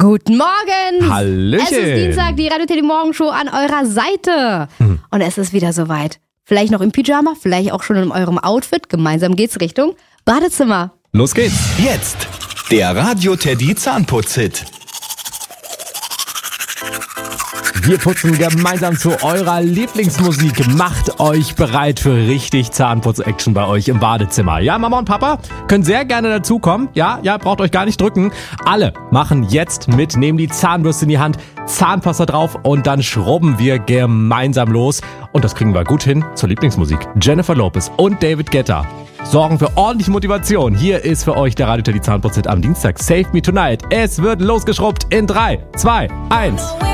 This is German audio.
Guten Morgen! Hallöchen! Es ist Dienstag, die Radio Teddy Morgenshow an eurer Seite. Und es ist wieder soweit. Vielleicht noch im Pyjama, vielleicht auch schon in eurem Outfit. Gemeinsam geht's Richtung Badezimmer. Los geht's! Jetzt der Radio Teddy Zahnputz-Hit. Wir putzen gemeinsam zu eurer Lieblingsmusik. Macht euch bereit für richtig Zahnputz-Action bei euch im Badezimmer. Ja, Mama und Papa können sehr gerne dazukommen. Ja, braucht euch gar nicht drücken. Alle machen jetzt mit, nehmen die Zahnbürste in die Hand, Zahnpasta drauf und dann schrubben wir gemeinsam los. Und das kriegen wir gut hin zur Lieblingsmusik. Jennifer Lopez und David Guetta sorgen für ordentliche Motivation. Hier ist für euch der Radio Teddy Zahnputz-Hit am Dienstag. Save Me Tonight. Es wird losgeschrubbt in 3, 2, 1.